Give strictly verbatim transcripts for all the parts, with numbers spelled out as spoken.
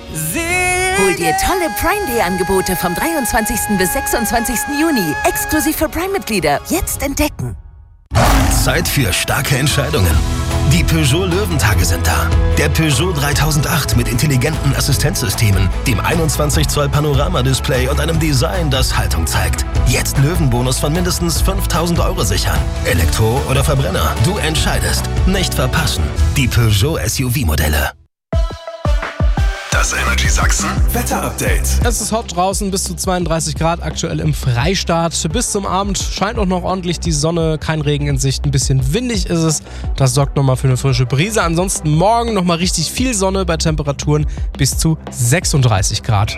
Hol dir tolle Prime Day Angebote vom dreiundzwanzigsten bis sechsundzwanzigsten Juni. Exklusiv für Prime-Mitglieder. Jetzt entdecken. Zeit für starke Entscheidungen. Die Peugeot Löwentage sind da. Der Peugeot dreitausendacht mit intelligenten Assistenzsystemen, dem einundzwanzig Zoll Panoramadisplay und einem Design, das Haltung zeigt. Jetzt Löwenbonus von mindestens fünftausend Euro sichern. Elektro oder Verbrenner, du entscheidest. Nicht verpassen. Die Peugeot S U V-Modelle. Das Energy Sachsen Wetter-Update. Es ist hot draußen, bis zu zweiunddreißig Grad aktuell im Freistaat. Bis zum Abend scheint auch noch ordentlich die Sonne, kein Regen in Sicht, ein bisschen windig ist es. Das sorgt nochmal für eine frische Brise. Ansonsten morgen nochmal richtig viel Sonne bei Temperaturen bis zu sechsunddreißig Grad.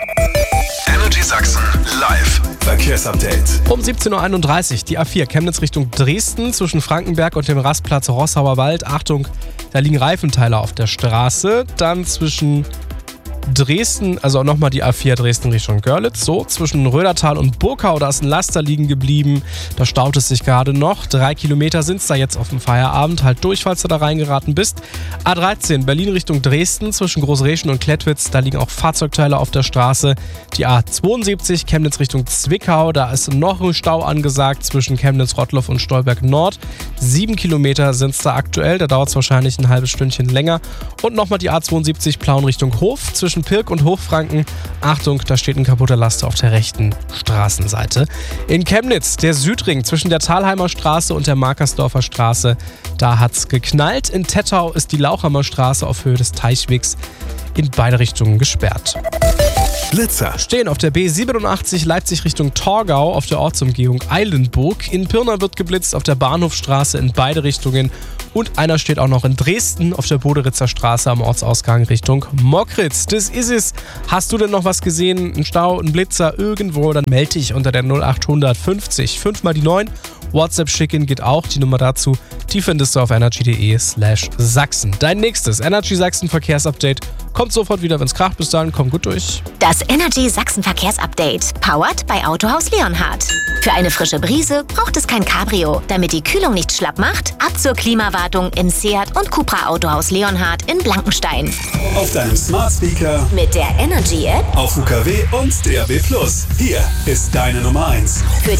Energy Sachsen live Verkehrsupdate. Um siebzehn Uhr einunddreißig die A vier Chemnitz Richtung Dresden zwischen Frankenberg und dem Rastplatz Rossauer Wald. Achtung, da liegen Reifenteile auf der Straße. Dann zwischen Dresden, also nochmal die A vier Dresden Richtung Görlitz, so zwischen Rödertal und Burkau, da ist ein Laster liegen geblieben, da staut es sich gerade noch, drei Kilometer sind es da jetzt auf dem Feierabend, halt durch, falls du da reingeraten bist. A dreizehn Berlin Richtung Dresden zwischen Großreschen und Klettwitz, da liegen auch Fahrzeugteile auf der Straße. Die A zweiundsiebzig Chemnitz Richtung Zwickau, da ist noch ein Stau angesagt zwischen Chemnitz, Rottloff und Stolberg Nord, sieben Kilometer sind es da aktuell, da dauert es wahrscheinlich ein halbes Stündchen länger. Und nochmal die A zweiundsiebzig Plauen Richtung Hof zwischen Pirk und Hochfranken. Achtung, da steht ein kaputter Laster auf der rechten Straßenseite. In Chemnitz, der Südring zwischen der Thalheimer Straße und der Markersdorfer Straße, da hat's geknallt. In Tettau ist die Lauchhammer Straße auf Höhe des Teichwegs in beide Richtungen gesperrt. Blitzer Stehen auf der B siebenundachtzig Leipzig Richtung Torgau auf der Ortsumgehung Eilenburg. In Pirna wird geblitzt auf der Bahnhofstraße in beide Richtungen. Und einer steht auch noch in Dresden auf der Boderitzer Straße am Ortsausgang Richtung Mockritz. Das ist es. Hast du denn noch was gesehen? Ein Stau, ein Blitzer irgendwo? Dann melde dich unter der null acht fünfzig fünf mal die neun. WhatsApp schicken geht auch. Die Nummer dazu, die findest du auf energy.de slash Sachsen. Dein nächstes Energy Sachsen Verkehrsupdate kommt sofort wieder, wenn es kracht. Bis dahin, komm gut durch. Das Energy Sachsen Verkehrsupdate, powered bei Autohaus Leonhardt. Für eine frische Brise braucht es kein Cabrio. Damit die Kühlung nicht schlapp macht, ab zur Klimawartung im Seat und Cupra Autohaus Leonhardt in Blankenstein. Auf deinem Smart Speaker, Mit der Energy App auf U K W und D A B plus. Hier ist deine Nummer eins. für